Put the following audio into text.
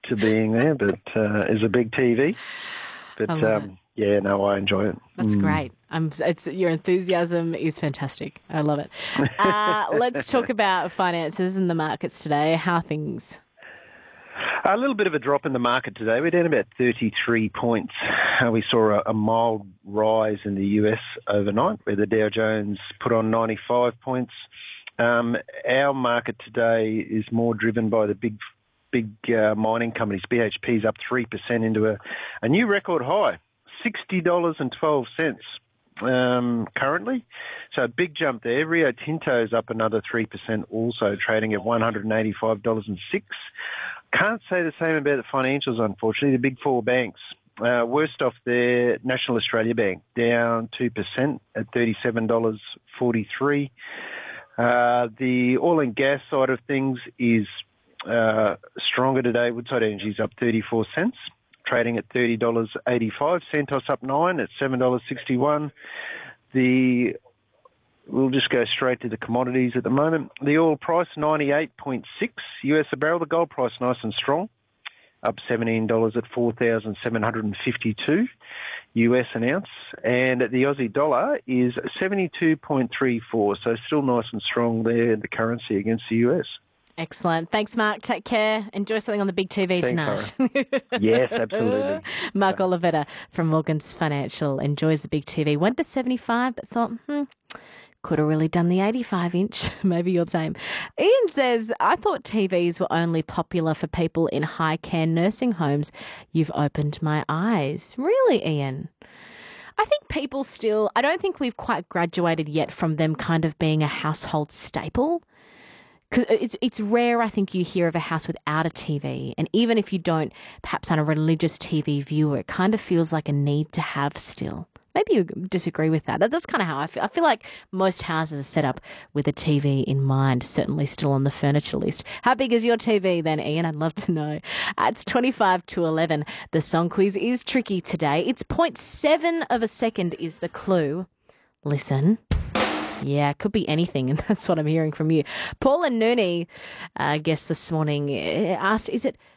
to being there, but is a big TV. But I enjoy it. That's great. Your enthusiasm is fantastic. I love it. Let's talk about finances and the markets today. How are things? A little bit of a drop in the market today. We're down about 33 points. We saw a mild rise in the US overnight, where the Dow Jones put on 95 points. Our market today is more driven by the big mining companies. BHP's up 3% into a new record high, $60.12 currently. So a big jump there. Rio Tinto's up another 3%, also trading at $185.06. Can't say the same about the financials, unfortunately. The big four banks. Worst off there, National Australia Bank, down 2% at $37.43. The oil and gas side of things is stronger today. Woodside Energy's up 34 cents, trading at $30.85. Santos up 9 at $7.61. We'll just go straight to the commodities at the moment. The oil price, 98.6 US a barrel. The gold price, nice and strong, up $17 at 4,752 US an ounce. And the Aussie dollar is 72.34, so still nice and strong there, the currency against the US. Excellent. Thanks, Mark. Take care. Enjoy something on the big TV tonight. Yes, absolutely. Mark Olivetta from Morgans Financial enjoys the big TV. Went to 75, but thought, could have really done the 85-inch. Maybe you're the same. Ian says, I thought TVs were only popular for people in high-care nursing homes. You've opened my eyes. Really, Ian? I think people still, I don't think we've quite graduated yet from them kind of being a household staple. It's rare, I think, you hear of a house without a TV. And even if you don't, perhaps on a religious TV viewer, it kind of feels like a need to have still. Maybe you disagree with that. That's kind of how I feel. I feel like most houses are set up with a TV in mind, certainly still on the furniture list. How big is your TV then, Ian? I'd love to know. It's 25 to 11. The song quiz is tricky today. It's 0.7 of a second is the clue. Listen. Yeah, it could be anything, and that's what I'm hearing from you. Paul and Nooney, guest this morning, asked, is it